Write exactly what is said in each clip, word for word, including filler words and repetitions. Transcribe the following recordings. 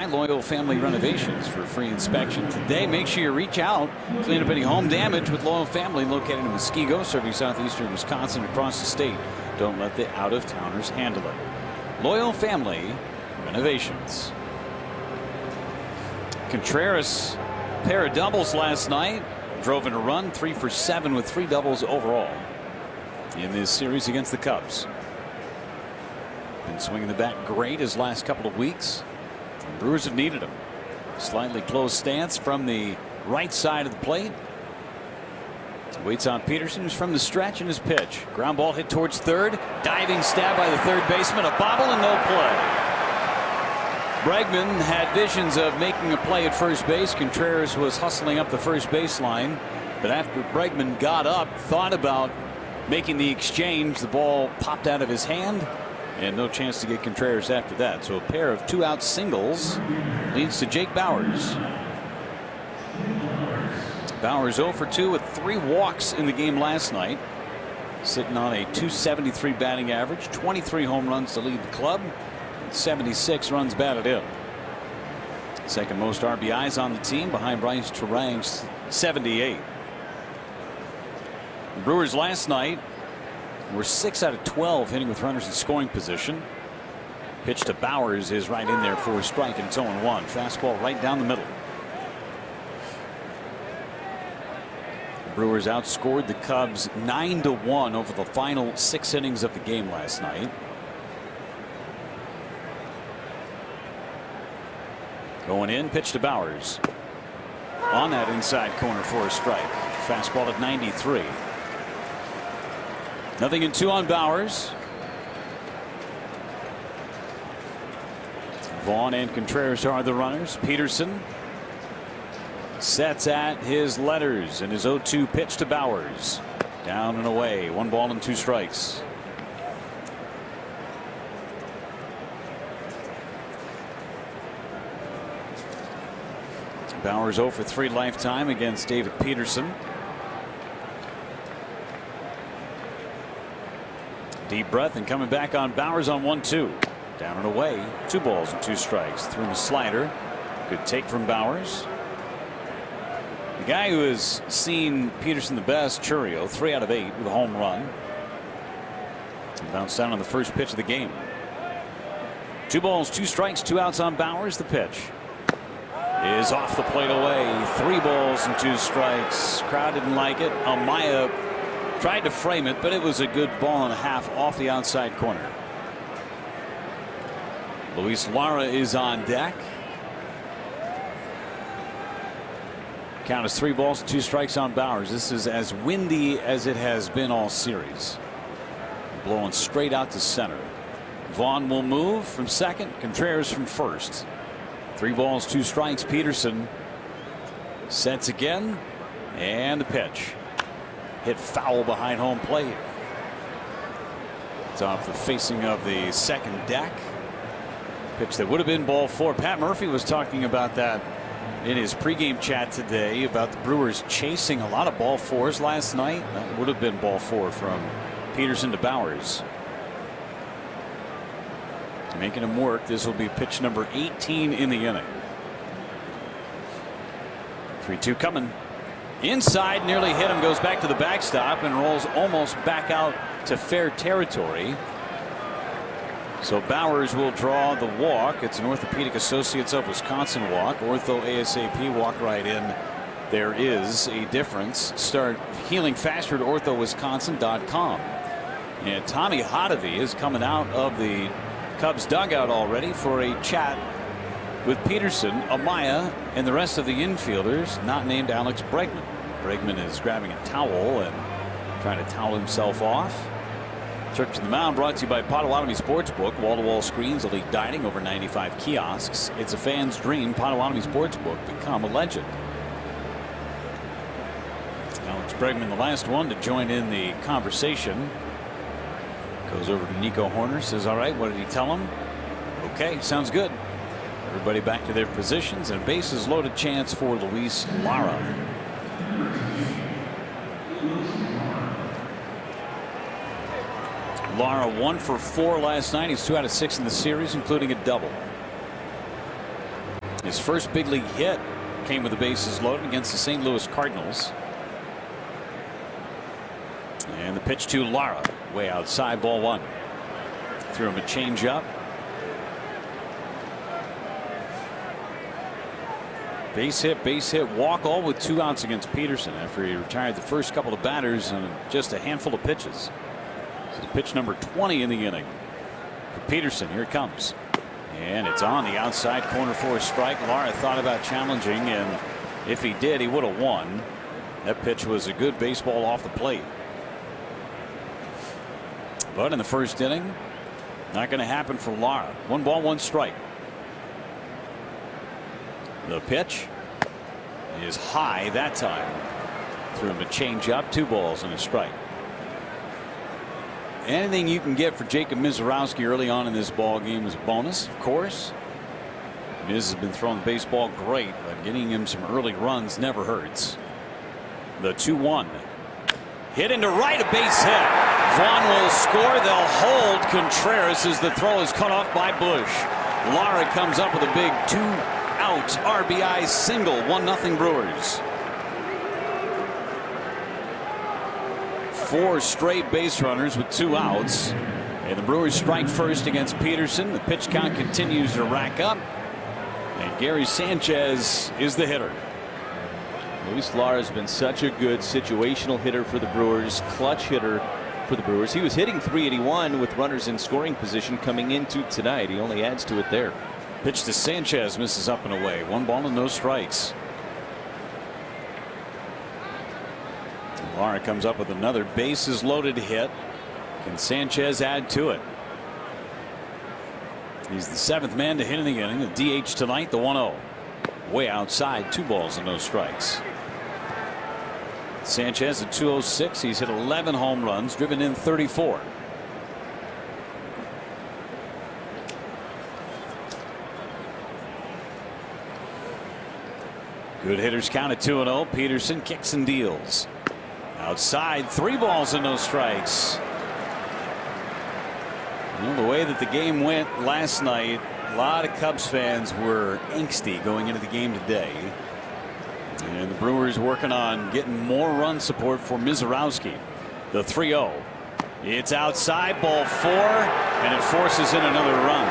Loyal Family Renovations for free inspection today. Make sure you reach out, clean up any home damage with Loyal Family, located in Muskego, serving southeastern Wisconsin across the state. Don't let the out-of-towners handle it. Loyal Family Renovations. Contreras, pair of doubles last night. Drove in a run, three for seven with three doubles overall in this series against the Cubs. Been swinging the bat great his last couple of weeks. The Brewers have needed him. Slightly closed stance from the right side of the plate. Waits on Peterson, who's from the stretch in his pitch. Ground ball hit towards third. Diving stab by the third baseman. A bobble and no play. Bregman had visions of making a play at first base. Contreras was hustling up the first baseline. But after Bregman got up, thought about making the exchange, the ball popped out of his hand. And no chance to get Contreras after that. So a pair of two out singles leads to Jake Bauers. Bauers oh for two with three walks in the game last night. Sitting on a two seventy-three batting average, twenty-three home runs to lead the club, and seventy-six runs batted in. Second most R B Is on the team behind Bryce Terang's seventy-eight. The Brewers last night were six out of twelve hitting with runners in scoring position. Pitch to Bauers is right in there for a strike, and it's oh and one. Fastball right down the middle. The Brewers outscored the Cubs nine to one over the final six innings of the game last night. Going in, pitch to Bauers. On that inside corner for a strike. Fastball at ninety-three. Nothing in two on Bauers. Vaughn and Contreras are the runners. Peterson sets at his letters in his oh two pitch to Bauers. Down and away. One ball and two strikes. Bauers oh for three lifetime against David Peterson. Deep breath and coming back on Bauers on one two. Down and away. Two balls and two strikes. Threw him a slider. Good take from Bauers. The guy who has seen Peterson the best, Chourio, three out of eight with a home run. And bounced down on the first pitch of the game. Two balls, two strikes, two outs on Bauers. The pitch is off the plate away. Three balls and two strikes. Crowd didn't like it. Amaya tried to frame it, but it was a good ball and a half off the outside corner. Luis Lara is on deck. Count is three balls and two strikes on Bauers. This is as windy as it has been all series. Blowing straight out to center. Vaughn will move from second. Contreras from first. Three balls, two strikes. Peterson sets again, and the pitch. Hit foul behind home plate. It's off the facing of the second deck. Pitch that would have been ball four. Pat Murphy was talking about that in his pregame chat today about the Brewers chasing a lot of ball fours last night. That would have been ball four from Peterson to Bauers. Making him work. This will be pitch number eighteen in the inning. three two coming. Inside, nearly hit him, goes back to the backstop and rolls almost back out to fair territory. So Bauers will draw the walk. It's an Orthopedic Associates of Wisconsin walk. Ortho ASAP walk right in. There is a difference. Start healing faster at ortho wisconsin dot com. And Tommy Hotovy is coming out of the Cubs dugout already for a chat with Peterson, Amaya, and the rest of the infielders not named Alex Bregman. Bregman is grabbing a towel and trying to towel himself off. Trip to the mound brought to you by Potawatomi Sportsbook. Wall-to-wall screens, elite dining, over ninety-five kiosks. It's a fan's dream. Potawatomi Sportsbook. Become a legend. Alex Bregman, the last one to join in the conversation. Goes over to Nico Hoerner, says, all right, what did he tell him? Okay, sounds good. Everybody back to their positions, and a bases loaded chance for Luis Lara. Lara one for four last night. He's two out of six in the series, including a double. His first big league hit came with the bases loaded against the Saint Louis Cardinals. And the pitch to Lara, way outside, ball one. Threw him a changeup. Base hit, base hit, walk, all with two outs against Peterson after he retired the first couple of batters on just a handful of pitches. This is pitch number twenty in the inning. For Peterson, here it comes. And it's on the outside corner for a strike. Lara thought about challenging, and if he did, he would have won. That pitch was a good baseball off the plate. But in the first inning, not going to happen for Lara. One ball, one strike. The pitch is high that time. Threw him a change up, two balls and a strike. Anything you can get for Jacob Misiorowski early on in this ball game is a bonus, of course. Miz has been throwing the baseball great, but getting him some early runs never hurts. The two one. Hit into right, a base hit. Vaughn will score. They'll hold Contreras as the throw is cut off by Bush. Lara comes up with a big two-out R B I single. one nothing Brewers. Four straight base runners with two outs. And the Brewers strike first against Peterson. The pitch count continues to rack up. And Gary Sanchez is the hitter. Luis Lara has been such a good situational hitter for the Brewers, clutch hitter for the Brewers. He was hitting three eighty-one with runners in scoring position coming into tonight. He only adds to it there. Pitch to Sanchez, misses up and away. One ball and no strikes. Lara comes up with another bases loaded hit. Can Sanchez add to it? He's the seventh man to hit in the inning. The D H tonight, the one oh. Way outside, two balls and no strikes. Sanchez at two oh six. He's hit eleven home runs, driven in thirty-four. Good hitters count at two and oh. Peterson kicks and deals. Outside, three balls and no strikes. You know, the way that the game went last night, a lot of Cubs fans were angsty going into the game today. And the Brewers working on getting more run support for Misiorowski. The three oh. It's outside, ball four, and it forces in another run.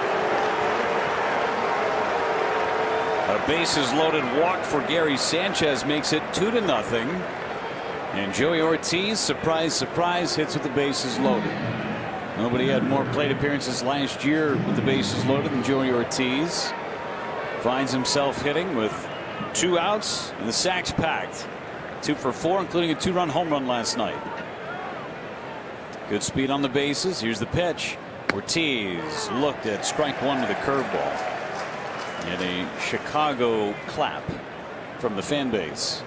A bases loaded walk for Gary Sanchez makes it two to nothing. And Joey Ortiz, surprise, surprise, hits with the bases loaded. Nobody had more plate appearances last year with the bases loaded than Joey Ortiz. Finds himself hitting with two outs and the sacks packed. Two for four, including a two-run home run last night. Good speed on the bases. Here's the pitch. Ortiz looked at strike one with a curveball. And a Chicago clap from the fan base.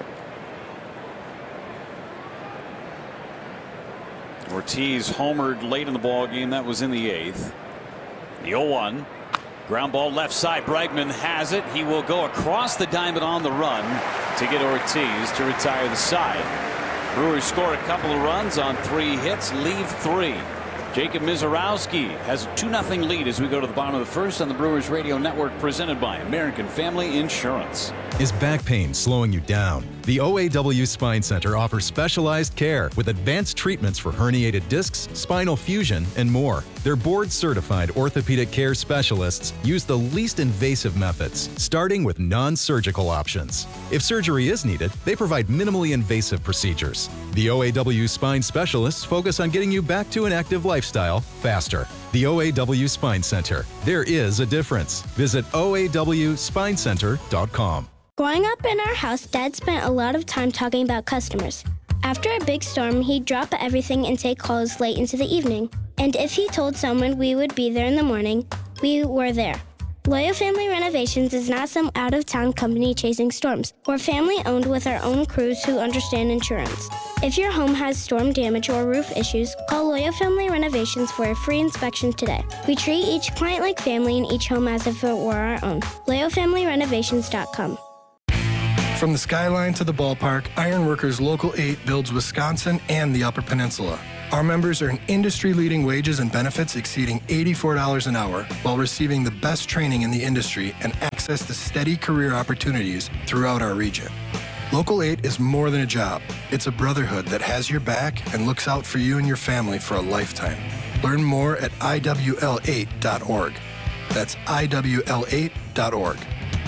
Ortiz homered late in the ball game. That was in the eighth. The oh one. Ground ball left side. Bregman has it. He will go across the diamond on the run to get Ortiz to retire the side. Brewers score a couple of runs on three hits, leave three. Jacob Misiorowski has a two nothing lead as we go to the bottom of the first on the Brewers Radio Network, presented by American Family Insurance. Is back pain slowing you down? The O A W Spine Center offers specialized care with advanced treatments for herniated discs, spinal fusion, and more. Their board-certified orthopedic care specialists use the least invasive methods, starting with non-surgical options. If surgery is needed, they provide minimally invasive procedures. The O A W Spine specialists focus on getting you back to an active lifestyle faster. The O A W Spine Center. There is a difference. Visit O A W spine center dot com. Growing up in our house, Dad spent a lot of time talking about customers. After a big storm, he'd drop everything and take calls late into the evening. And if he told someone we would be there in the morning, we were there. Loyal Family Renovations is not some out-of-town company chasing storms. We're family-owned with our own crews who understand insurance. If your home has storm damage or roof issues, call Loyal Family Renovations for a free inspection today. We treat each client like family and each home as if it were our own. loyal family renovations dot com. From the skyline to the ballpark, Ironworkers Local eight builds Wisconsin and the Upper Peninsula. Our members earn industry-leading wages and benefits exceeding eighty-four dollars an hour while receiving the best training in the industry and access access to steady career opportunities throughout our region. Local eight is more than a job. It's a brotherhood that has your back and looks out for you and your family for a lifetime. Learn more at I W L eight dot org. That's I W L eight dot org.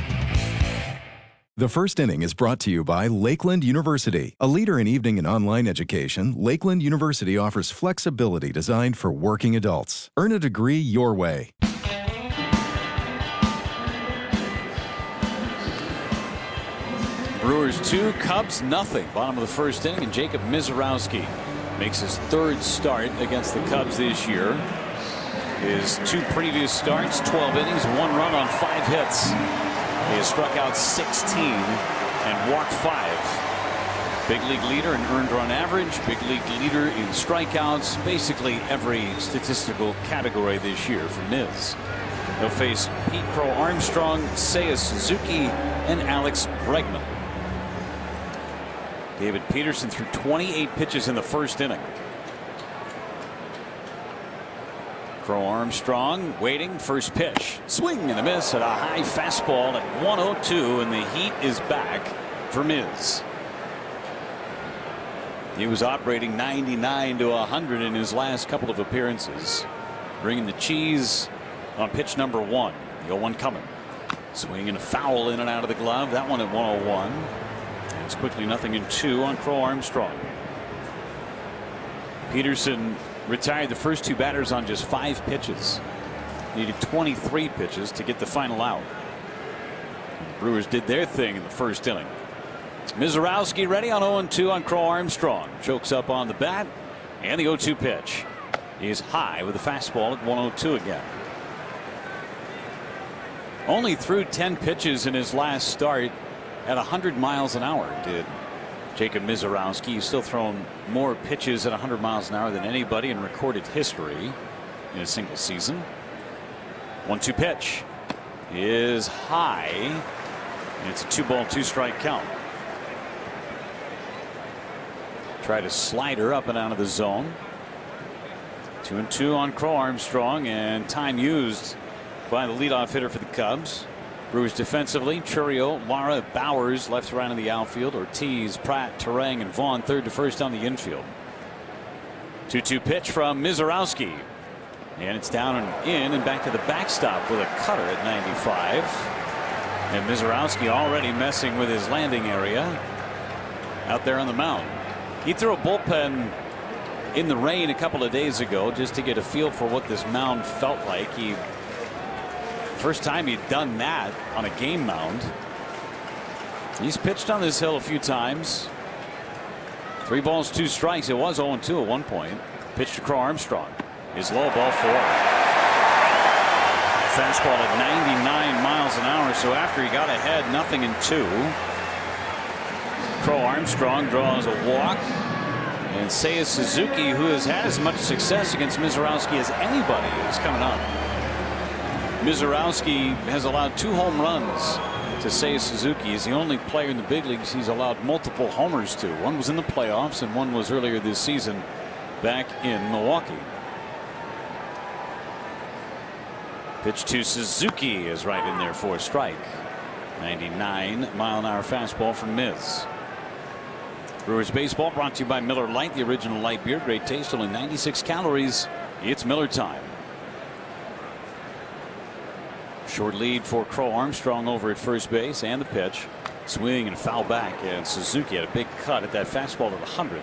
The First Inning is brought to you by Lakeland University. A leader in evening and online education, Lakeland University offers flexibility designed for working adults. Earn a degree your way. Brewers two, Cubs nothing. Bottom of the first inning, and Jacob Misiorowski makes his third start against the Cubs this year. His two previous starts, twelve innings, one run on five hits. He has struck out sixteen and walked five. Big league leader in earned run average, big league leader in strikeouts, basically every statistical category this year for Miz. He'll face Pete Crow Armstrong, Seiya Suzuki, and Alex Bregman. David Peterson threw twenty-eight pitches in the first inning. Crow Armstrong waiting, first pitch. Swing and a miss at a high fastball at one oh two, and the heat is back for Miz. He was operating ninety-nine to one hundred in his last couple of appearances. Bringing the cheese on pitch number one. The oh one coming. Swing and a foul in and out of the glove. That one at one oh one. And it's quickly nothing in two on Crow Armstrong. Peterson retired the first two batters on just five pitches. Needed twenty-three pitches to get the final out. The Brewers did their thing in the first inning. Misiorowski ready on oh two on Crow Armstrong. Chokes up on the bat, and the oh two pitch is high with a fastball at one oh two again. Only threw ten pitches in his last start at one hundred miles an hour did Jacob Misiorowski. He's still thrown more pitches at one hundred miles an hour than anybody in recorded history in a single season. one two pitch is high, and it's a two ball two strike count. Try to slide her up and out of the zone. Two and two on Crow Armstrong, and time used by the leadoff hitter for the Cubs. Brewers defensively, Churio, Lara, Bowers left around in the outfield. Ortiz, Pratt, Terang, and Vaughn third to first on the infield. two two pitch from Misiorowski, and it's down and in and back to the backstop with a cutter at ninety-five. And Misiorowski already messing with his landing area out there on the mound. He threw a bullpen in the rain a couple of days ago just to get a feel for what this mound felt like. He First time he'd done that on a game mound. He's pitched on this hill a few times. Three balls, two strikes. It was oh two at one point. Pitch to Crow Armstrong is low, ball four. Fastball at ninety-nine miles an hour. So after he got ahead, nothing in two. Crow Armstrong draws a walk. And Seiya Suzuki, who has had as much success against Misiorowski as anybody, is coming up. Misiorowski has allowed two home runs to Seiya Suzuki. He's the only player in the big leagues he's allowed multiple homers to. One was in the playoffs, and one was earlier this season back in Milwaukee. Pitch to Suzuki is right in there for a strike. ninety-nine mile an hour fastball from Miz. Brewers baseball brought to you by Miller Lite, the original light beer. Great taste, only ninety-six calories. It's Miller time. Short lead for Crow Armstrong over at first base, and the pitch. Swing and foul back, and Suzuki had a big cut at that fastball at one hundred.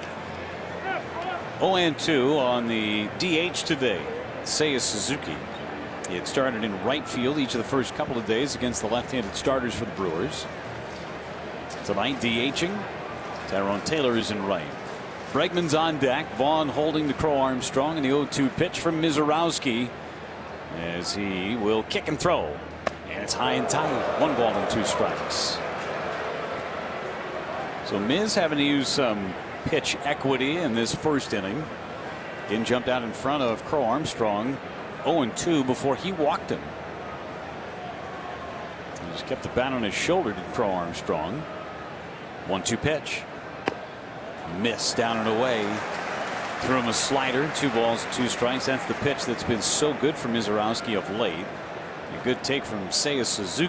oh two on the D H today. Seiya Suzuki. He had started in right field each of the first couple of days against the left-handed starters for the Brewers. Tonight DHing. Tyrone Taylor is in right. Bregman's on deck. Vaughn holding the Crow Armstrong, and the oh two pitch from Misiorowski as he will kick and throw, and it's high and tight. One ball and two strikes. So Miz having to use some pitch equity in this first inning. Again, jumped out in front of Crow Armstrong oh two before he walked him. He just kept the bat on his shoulder to Crow Armstrong. one two pitch. Miss down and away. Threw him a slider. Two balls, two strikes. That's the pitch that's been so good for Misiorowski of late. A good take from Seiya Suzuki.